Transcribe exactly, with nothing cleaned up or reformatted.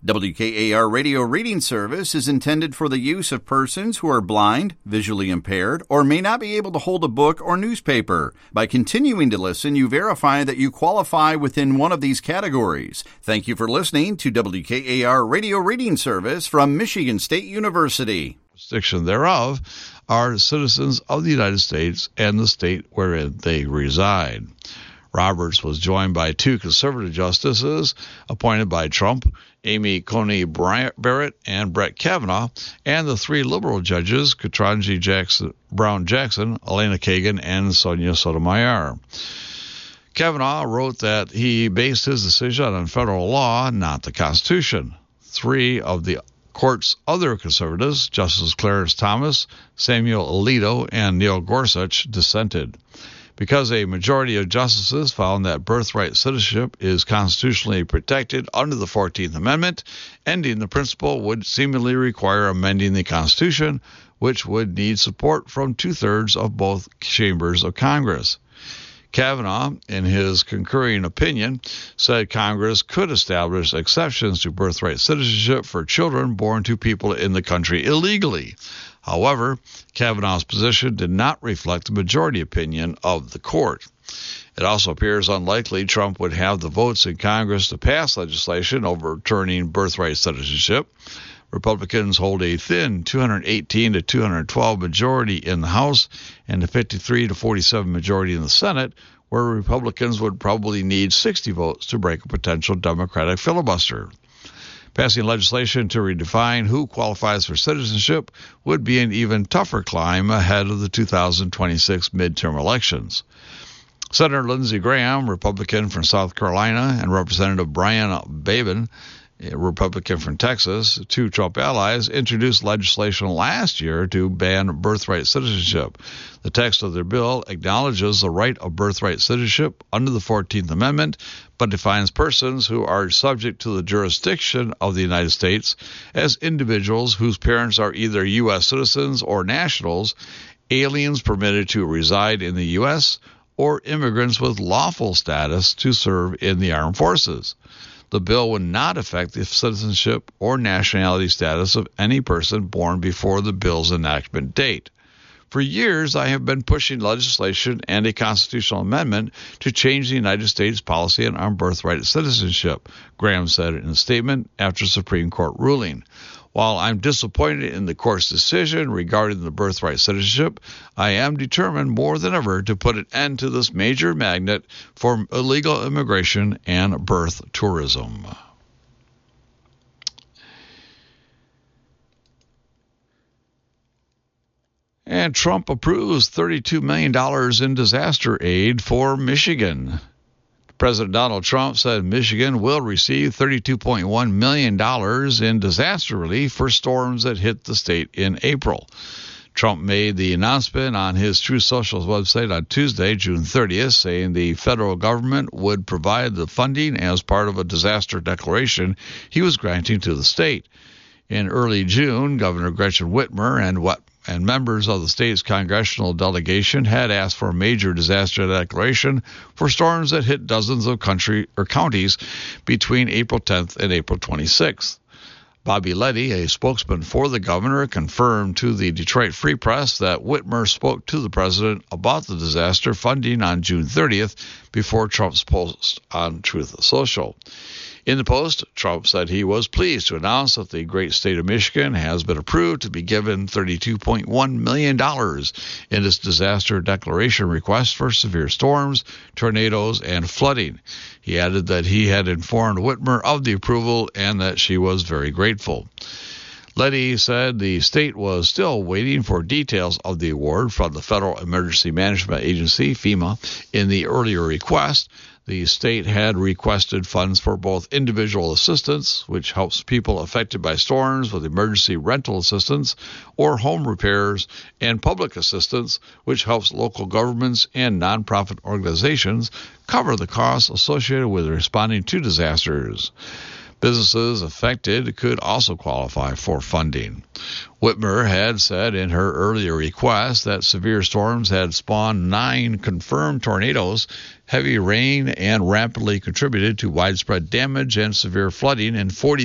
W K A R Radio Reading Service is intended for the use of persons who are blind, visually impaired, or may not be able to hold a book or newspaper. By continuing to listen, you verify that you qualify within one of these categories. Thank you for listening to W K A R Radio Reading Service from Michigan State University. Jurisdiction thereof are citizens of the United States and the state wherein they reside. Roberts was joined by two conservative justices appointed by Trump, Amy Coney Barrett and Brett Kavanaugh, and the three liberal judges, Ketanji Jackson, Brown Jackson, Elena Kagan, and Sonia Sotomayor. Kavanaugh wrote that he based his decision on federal law, not the Constitution. Three of the court's other conservatives, Justice Clarence Thomas, Samuel Alito, and Neil Gorsuch, dissented. Because a majority of justices found that birthright citizenship is constitutionally protected under the fourteenth Amendment, ending the principle would seemingly require amending the Constitution, which would need support from two-thirds of both chambers of Congress. Kavanaugh, in his concurring opinion, said Congress could establish exceptions to birthright citizenship for children born to people in the country illegally. However, Kavanaugh's position did not reflect the majority opinion of the court. It also appears unlikely Trump would have the votes in Congress to pass legislation overturning birthright citizenship. Republicans hold a thin two hundred eighteen to two hundred twelve majority in the House and a fifty-three to forty-seven majority in the Senate, where Republicans would probably need sixty votes to break a potential Democratic filibuster. Passing legislation to redefine who qualifies for citizenship would be an even tougher climb ahead of the two thousand twenty-six midterm elections. Senator Lindsey Graham, Republican from South Carolina, and Representative Brian Babin, a Republican from Texas, two Trump allies, introduced legislation last year to ban birthright citizenship. The text of their bill acknowledges the right of birthright citizenship under the fourteenth Amendment, but defines persons who are subject to the jurisdiction of the United States as individuals whose parents are either U S citizens or nationals, aliens permitted to reside in the U S, or immigrants with lawful status to serve in the armed forces. The bill would not affect the citizenship or nationality status of any person born before the bill's enactment date. For years, I have been pushing legislation and a constitutional amendment to change the United States policy on birthright citizenship, Graham said in a statement after a Supreme Court ruling. While I'm disappointed in the court's decision regarding the birthright citizenship, I am determined more than ever to put an end to this major magnet for illegal immigration and birth tourism. And Trump approves thirty-two million dollars in disaster aid for Michigan. President Donald Trump said Michigan will receive thirty-two point one million dollars in disaster relief for storms that hit the state in April. Trump made the announcement on his Truth Social website on Tuesday, June thirtieth, saying the federal government would provide the funding as part of a disaster declaration he was granting to the state. In early June, Governor Gretchen Whitmer and what and members of the state's congressional delegation had asked for a major disaster declaration for storms that hit dozens of country or counties between April tenth and April twenty-sixth. Bobby Leddy, a spokesman for the governor, confirmed to the Detroit Free Press that Whitmer spoke to the president about the disaster funding on June thirtieth before Trump's post on Truth Social. In the post, Trump said he was pleased to announce that the great state of Michigan has been approved to be given thirty-two point one million dollars in its disaster declaration request for severe storms, tornadoes, and flooding. He added that he had informed Whitmer of the approval and that she was very grateful. Leddy said the state was still waiting for details of the award from the Federal Emergency Management Agency, FEMA, in the earlier request. The state had requested funds for both individual assistance, which helps people affected by storms with emergency rental assistance or home repairs, and public assistance, which helps local governments and nonprofit organizations cover the costs associated with responding to disasters. Businesses affected could also qualify for funding. Whitmer had said in her earlier request that severe storms had spawned nine confirmed tornadoes, heavy rain, and rapidly contributed to widespread damage and severe flooding in forty